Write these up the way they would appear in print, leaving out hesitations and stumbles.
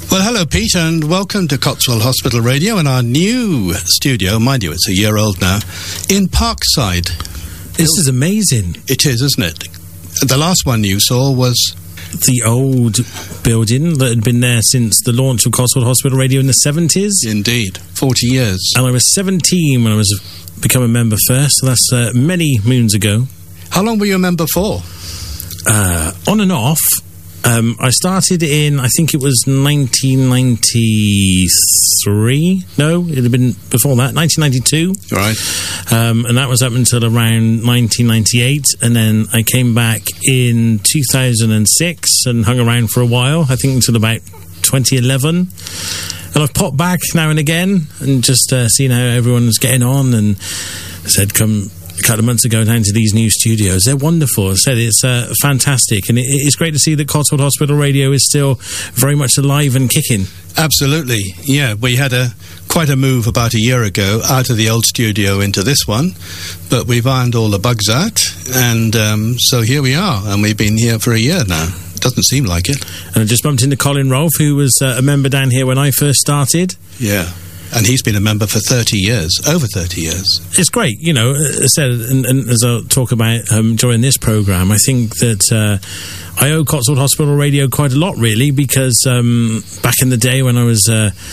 Well, hello, Pete, and welcome to Cotswold Hospital Radio in our new studio. Mind you, it's a year old now, in Parkside. This is amazing. It is, isn't it? The last one you saw was the old building that had been there since the launch of Cotswold Hospital Radio in the 70s. Indeed, 40 years. And I was 17 when I was become a member first, so that's many moons ago. How long were you a member for? On and off. I started in, I think it was 1993. No, it had been before that, 1992. Right. And that was up until around 1998. And then I came back in 2006 and hung around for a while, I think until about 2011. And I've popped back now and again and just seen how everyone's getting on. And I said, come a couple of months ago down to these new studios. They're wonderful. I said it's fantastic, and it's great to see that Cotswold Hospital Radio is still very much alive and kicking. Absolutely, yeah. We had quite a move about a year ago out of the old studio into this one, but we've ironed all the bugs out, and so here we are, and we've been here for a year now. Doesn't seem like it. And I just bumped into Colin Rolfe, who was a member down here when I first started. Yeah. And he's been a member for 30 years, over 30 years. It's great, you know, as I said, and as I'll talk about during this programme, I think that I owe Cotswold Hospital Radio quite a lot, really, because back in the day when I was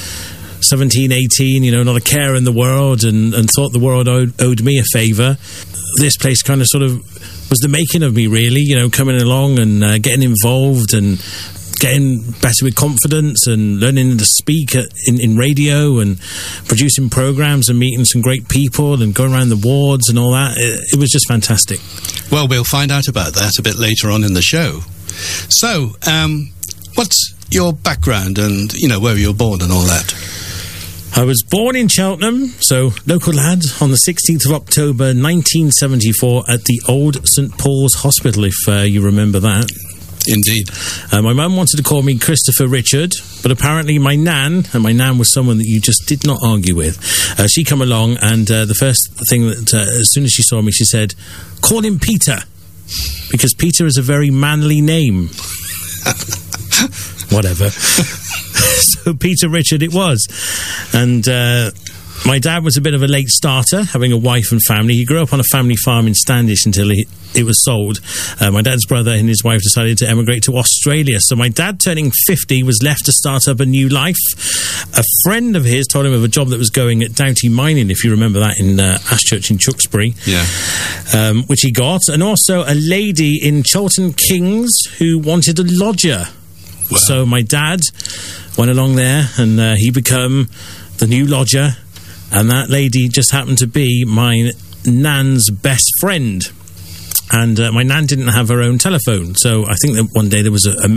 17, 18, you know, not a care in the world and thought the world owed me a favour, this place kind of sort of was the making of me, really, you know, coming along and getting involved and getting better with confidence and learning to speak in radio and producing programmes and meeting some great people and going around the wards and all that. It was just fantastic. Well, we'll find out about that a bit later on in the show. So, what's your background and, you know, where you were born and all that? I was born in Cheltenham, so local lad, on the 16th of October 1974 at the old St Paul's Hospital, if you remember that. Indeed. My mum wanted to call me Christopher Richard, but apparently my nan, and my nan was someone that you just did not argue with, she come along, and the first thing that, as soon as she saw me, she said, call him Peter, because Peter is a very manly name. Whatever. So Peter Richard it was. And my dad was a bit of a late starter, having a wife and family. He grew up on a family farm in Standish until it was sold. My dad's brother and his wife decided to emigrate to Australia. So my dad, turning 50, was left to start up a new life. A friend of his told him of a job that was going at Doughty Mining, if you remember that, in Ashchurch in Tewkesbury. Yeah. Which he got. And also a lady in Chiltern Kings who wanted a lodger. Wow. So my dad went along there and he became the new lodger. And that lady just happened to be my nan's best friend. And my nan didn't have her own telephone. So I think that one day there was a